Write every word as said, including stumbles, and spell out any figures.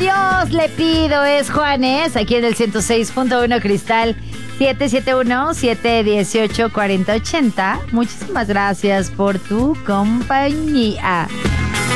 Dios le pido, es Juanes, aquí en el ciento seis punto uno Cristal, siete siete uno, siete uno ocho, cuatro cero ocho cero. Muchísimas gracias por tu compañía.